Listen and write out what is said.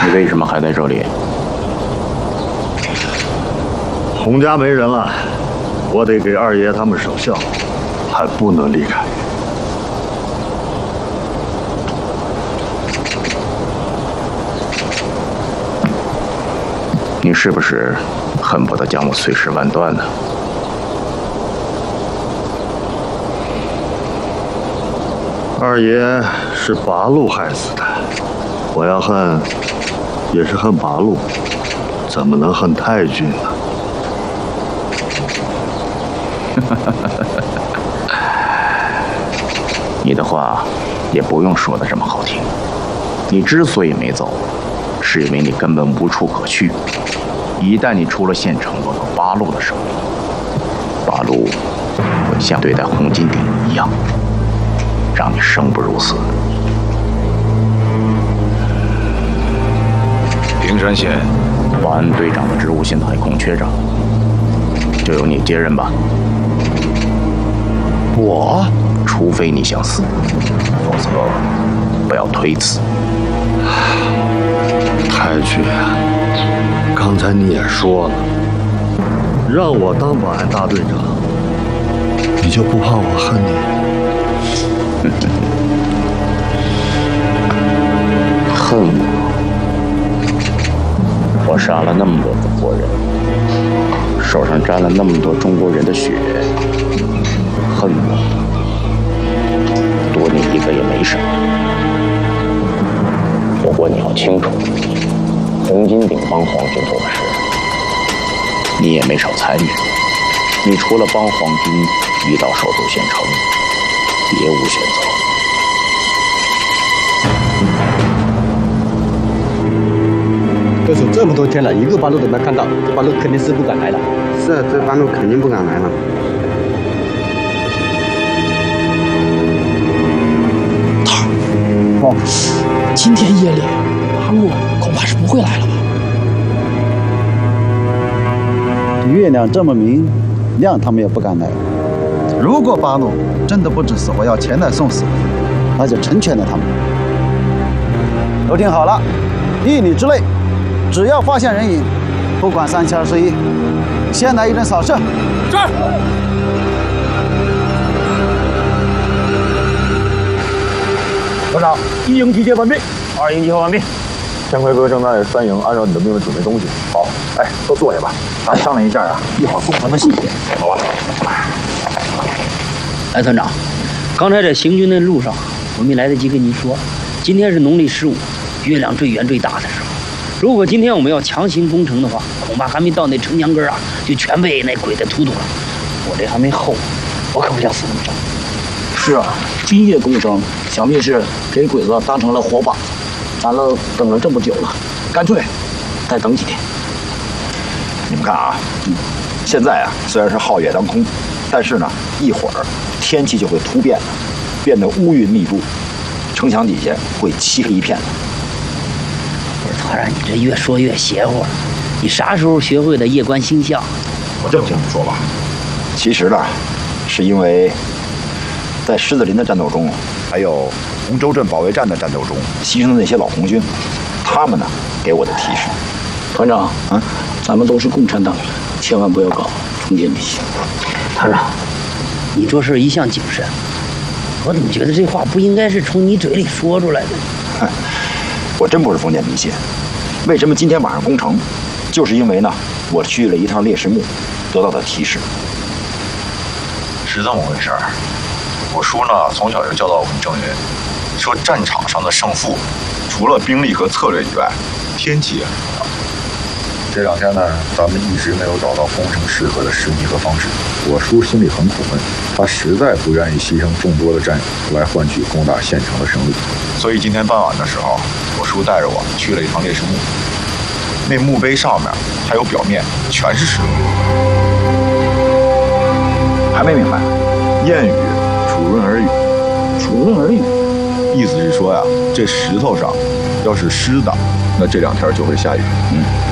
你为什么还在这里？ 洪家没人了，我得给二爷他们守孝，还不能离开。 你是不是恨不得将我碎尸万段呢？ 二爷是八路害死的，我要恨，也是恨八路，怎么能恨太君呢？ 你的话也不用说的这么好听。你之所以没走，是因为你根本无处可去。一旦你出了县城，落到八路的手里，八路会像对待洪金鼎一样，让你生不如死。 平山县保安队长的职务现在还空缺着，就由你接任吧。 我？ 除非你想死，否则不要推辞。 太君啊，刚才你也说了，让我当保安大队长，你就不怕我恨你？ 恨我？我杀了那么多中国人，手上沾了那么多中国人的血，恨我？多你一个也没什么。不过你要清楚，洪金鼎帮皇军做的事，你也没少参与。你除了帮皇军移到首都县城，别无选择。 都守这么多天了，一个八路都没看到，这八路肯定是不敢来了。 是啊，这八路肯定不敢来了。 哦，今天夜里，八路恐怕是不会来了吧？ 月亮这么明，亮他们也不敢来。如果八路真的不知死活要前来送死，那就成全了他们。都听好了，1里之内，只要发现人影，不管3七21，先来一阵扫射。 是。 团长，1营集结完毕，2营集合完毕。天魁哥正在3营按照你的命令准备东西。好，哎，都坐下吧，咱商量一下啊，一会儿工程的细节，好吧？ 哎，团长，刚才在行军的路上，我没来得及跟您说，今天是农历15，月亮最圆最大的时候。如果今天我们要强行攻城的话，恐怕还没到那城墙根啊，就全被那鬼子突突了。我这还没后，我可不想死那么早。 是啊，今夜攻城，想必是给鬼子当成了活靶。咱们等了这么久了，干脆再等几天。 你们看啊，现在啊虽然是皓月当空，但是呢，一会儿天气就会突变了，变得乌云密布，城墙底下会漆黑一片的。 不是团长，你这越说越邪乎了。你啥时候学会的夜观星象？ 我这么跟你说吧，其实呢，是因为在狮子林的战斗中，还有洪州镇保卫战的战斗中，牺牲的那些老红军，他们呢给我的提示。 团长，咱们都是共产党员，千万不要搞封建迷信。 团长，你做事一向谨慎，我怎么觉得这话不应该是从你嘴里说出来的？ 我真不是封建迷信。为什么今天晚上攻城？就是因为呢，我去了一趟烈士墓，得到的提示。 是这么回事儿。我叔呢，从小就教导我们正人，说战场上的胜负，除了兵力和策略以外，天气也很重要。这2天呢，咱们一直没有找到攻城适合的时机和方式。我叔心里很苦闷，他实在不愿意牺牲众多的战友来换取攻打县城的胜利。所以今天傍晚的时候，我叔带着我去了一趟烈士墓。那墓碑上面还有表面全是石头。还没明白？谚语楚润而语， 楚润而语， 意思是说呀，这石头上要是湿的，那这2天就会下雨。